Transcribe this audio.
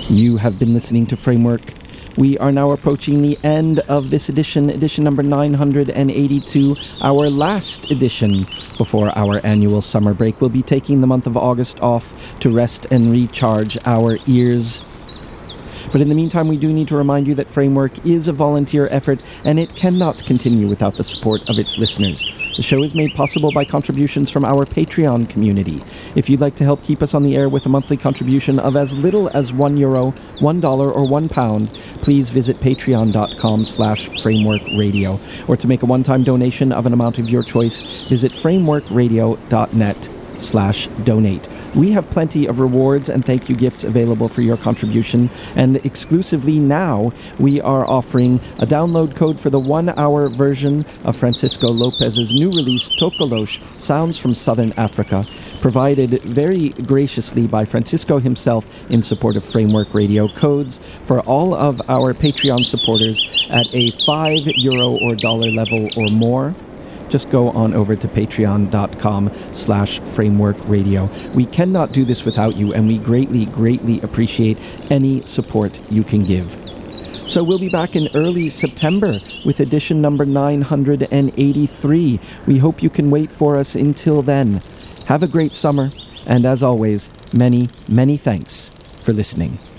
You have been listening to Framework. We are now approaching the end of this edition number 982, our last edition before our annual summer break. We'll be taking the month of August off to rest and recharge our ears. But in the meantime, we do need to remind you that Framework is a volunteer effort, and it cannot continue without the support of its listeners. The show is made possible by contributions from our Patreon community. If you'd like to help keep us on the air with a monthly contribution of as little as €1, $1 or £1, please visit patreon.com/frameworkradio. Or to make a one-time donation of an amount of your choice, visit frameworkradio.net/donate. We have plenty of rewards and thank you gifts available for your contribution, and exclusively now we are offering a download code for the 1-hour version of Francisco Lopez's new release Tokolosh, Sounds from Southern Africa, provided very graciously by Francisco himself in support of Framework Radio. Codes for all of our Patreon supporters at a €5 or $1 level or more. Just go on over to patreon.com/frameworkradio. We cannot do this without you, and we greatly, greatly appreciate any support you can give. So we'll be back in early September with edition number 983. We hope you can wait for us until then. Have a great summer, and as always, many, many thanks for listening.